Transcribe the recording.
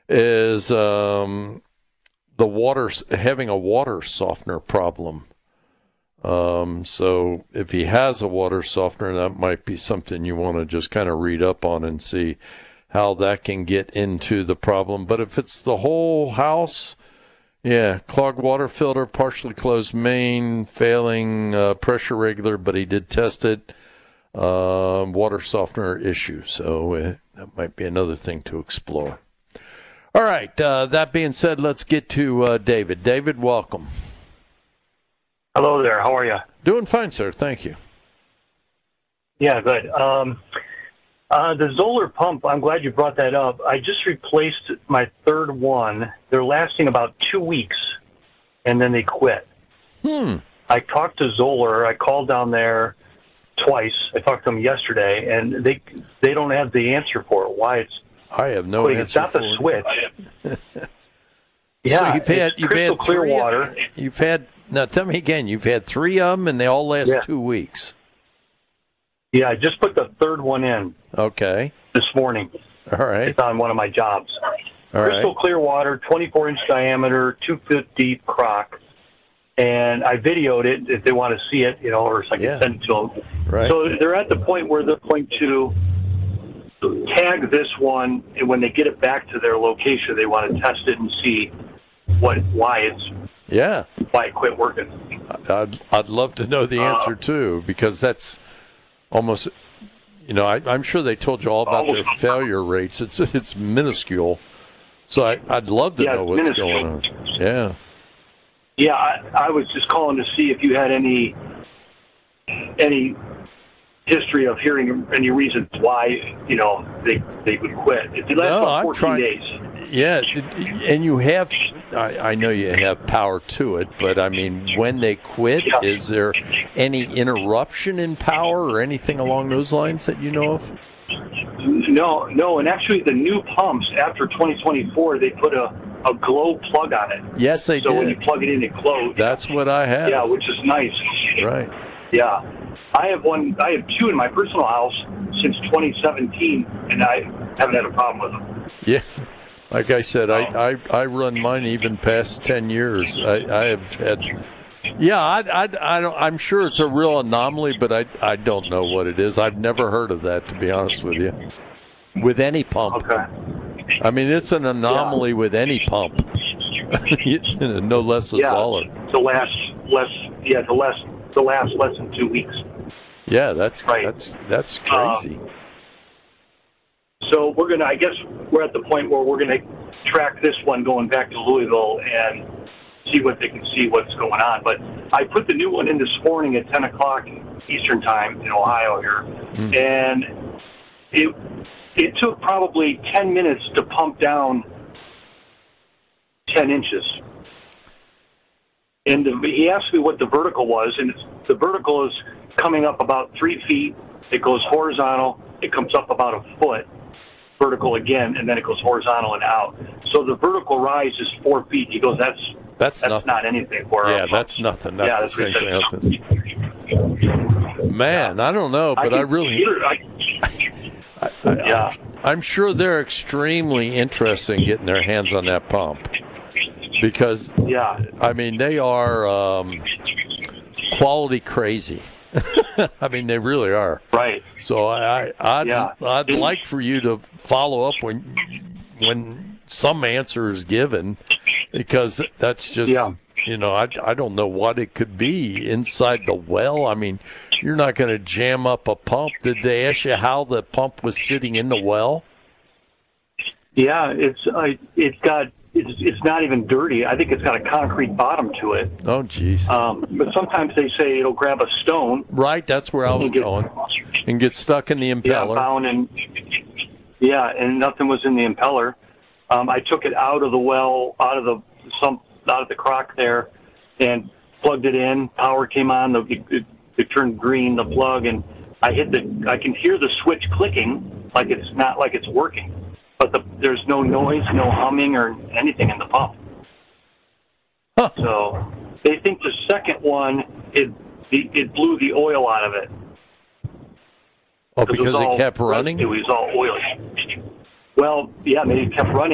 is the water, having a water softener problem. So if he has a water softener, that might be something you want to just kind of read up on and see how that can get into the problem. But if it's the whole house, yeah, clogged water filter, partially closed main, failing pressure regulator, but he did test it, water softener issue. So that might be another thing to explore. All right, that being said, let's get to David. David, welcome. Hello there. How are you? Doing fine, sir. Thank you. Yeah, good. The Zoller pump, I'm glad you brought that up. I just replaced my third one. They're lasting about 2 weeks, and then they quit. I talked to Zoller. I called down there twice. I talked to them yesterday, and they don't have the answer for it. Why it's I have no quitting. answer It's not for the switch. So Yeah, you've crystal had clear three, water. Now tell me again, you've had 3 of them and they all last Yeah. 2 weeks. Yeah, I just put the third one in Okay. this morning. All right. It's on one of my jobs. All Crystal right. clear water, 24-inch diameter, 2-foot deep crock. And I videoed it if they want to see it, or so I can send it to them. Right. So they're at the point where they're going to tag this one, and when they get it back to their location, they want to test it and see why it quit working. I'd love to know the answer too, because that's almost, I'm sure they told you all about their failure rates. It's minuscule. So I'd love to know what's going on. Yeah. Yeah, I was just calling to see if you had any history of hearing any reasons why they would quit. It lasts about 14 days. Yeah, and you have. I know you have power to it, but I mean, when they quit, is there any interruption in power or anything along those lines that you know of? No, and actually the new pumps after 2024, they put a glow plug on it. Yes, they did. So when you plug it in, it glows. That's what I have. Yeah, which is nice. Right. Yeah. I have 2 in my personal house since 2017, and I haven't had a problem with them. Yeah. Like I said, I run mine even past 10 years. I have had. Yeah, I'm sure it's a real anomaly, but I don't know what it is. I've never heard of that, to be honest with you. With any pump. Okay. I mean, it's an anomaly with any pump. No less a Zoller. To last less than 2 weeks. Yeah, that's crazy. So I guess we're at the point where we're going to track this one going back to Louisville and see what they can see what's going on. But I put the new one in this morning at 10 o'clock Eastern time in Ohio here, and it took probably 10 minutes to pump down 10 inches. And he asked me what the vertical was, and the vertical is coming up about 3 feet. It goes horizontal. It comes up about a foot vertical again, and then it goes horizontal and out. So the vertical rise is 4 feet. He goes, that's nothing. Not anything for us. Yeah, that's nothing. That's essentially nothing. Man, I don't know, but I'm sure they're extremely interested in getting their hands on that pump. Because, I mean, they are quality crazy. I mean, they really are. Right. So I'd like for you to follow up when some answer is given, because that's just, I don't know what it could be inside the well. I mean, you're not going to jam up a pump. Did they ask you how the pump was sitting in the well? Yeah, it's not even dirty. I think it's got a concrete bottom to it. Oh, geez. But sometimes they say it'll grab a stone. Right, that's where I was going. And get stuck in the impeller. And nothing was in the impeller. I took it out of the well, out of the crock there, and plugged it in. Power came on. It turned green, the plug, and I can hear the switch clicking, like it's working. But there's no noise, no humming, or anything in the pump. Huh. So they think the second one, it blew the oil out of it. Oh, because it kept running? It was all oily. Well, yeah, they kept running.